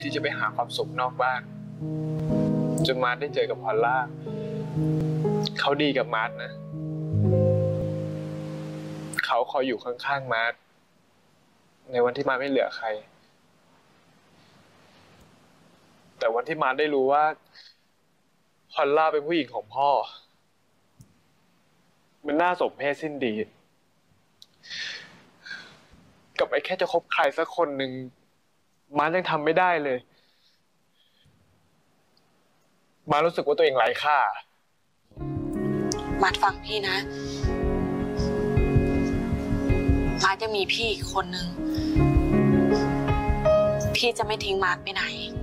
ที่จะไปหาความสุขนอกบ้านจนมาร์ทได้เจอกับพอลล่าเขาดีกับมาร์ทนะเขาคอยอยู่ข้างๆมาร์ทในวันที่มาร์ทไม่เหลือใครแต่วันที่มาร์ทได้รู้ว่าพอลล่าเป็นผู้หญิงของพ่อมันน่าสมเพชสิ้นดีกับไอ้แค่จะคบใครสักคนหนึ่งมาร์ทยังทำไม่ได้เลยมาร์ทรู้สึกว่าตัวเองไร้ค่ามาร์ทฟังพี่นะมาร์ทจะมีพี่อีกคนนึงพี่จะไม่ทิ้งมาร์ทไปไหน